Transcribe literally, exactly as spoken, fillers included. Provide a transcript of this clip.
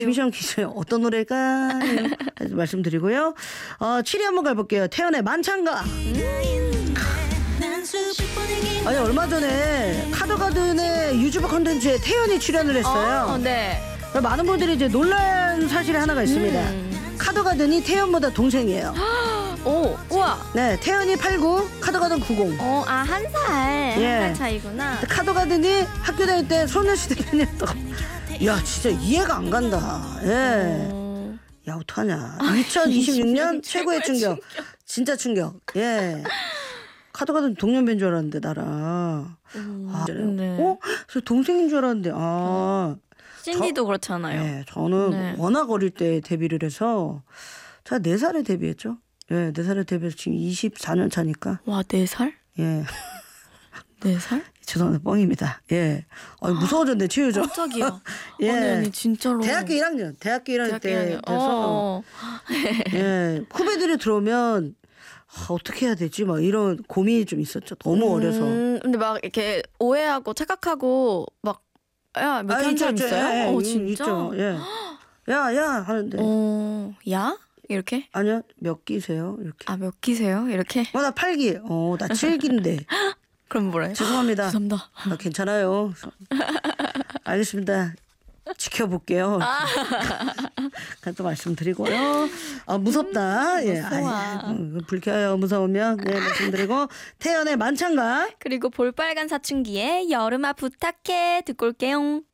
김시영 기자의 어떤 노래일까 말씀드리고요. 어, 칠 위 한번 가볼게요. 태연의 만찬가. 음. 아니 얼마 전에 카더가든의 유튜브 컨텐츠에 태연이 출연을 했어요. 어, 네. 많은 분들이 이제 놀란 사실이 하나가 있습니다. 음. 카더가든이 태연보다 동생이에요. 오, 우와. 네, 태연이 팔십구, 카더가든 구십. 어, 아, 한 살. 예. 한 살 차이구나. 카더가든이 학교 다닐 때 소녀시대 팬이었다고. 야, 진짜 이해가 안 간다. 예. 어... 야, 어떡하냐. 이천이십육 년 최고의 충격. 충격. 진짜 충격. 예. 카더가든 동년배인 줄 알았는데, 나랑. 음, 아, 네. 어? 저 동생인 줄 알았는데, 아. 신디도 그렇잖아요. 네, 저는 네. 워낙 어릴 때 데뷔를 해서, 제가 네 살에 데뷔했죠. 예, 네 살에 데뷔해서 지금 이십사 년 차니까. 와, 네 살? 예. 네 살? 죄송합니다. 뻥입니다. 예. 어, 무서워졌네, 치유죠. 깜짝이야. 예. 아니, 아니, 진짜로. 대학교 일 학년, 대학교 일 학년 대학교 때 일 학년. 돼서, 어. 예. 후배들이 들어오면, 아, 어떻게 해야 되지? 막 이런 고민이 좀 있었죠. 너무 음, 어려서. 근데 막 이렇게 오해하고 착각하고, 막, 야, 몇 한 사람 있어요? 예, 어, 예, 진짜? 있죠. 예. 야, 야, 하는데. 어, 야? 이렇게? 아니요, 몇 기세요? 이렇게. 아, 몇 기세요? 이렇게? 어, 나 팔 기. 어, 나 칠 기인데. 그럼 뭐래요? 죄송합니다. 죄송합니다. 아, 괜찮아요. 알겠습니다. 지켜볼게요. 아. 또 말씀드리고요. 아, 무섭다. 예. 아, 불켜요. 무서우면. 네, 말씀드리고. 태연의 만찬가. 그리고 볼빨간 사춘기의 여름아 부탁해 듣고 올게요.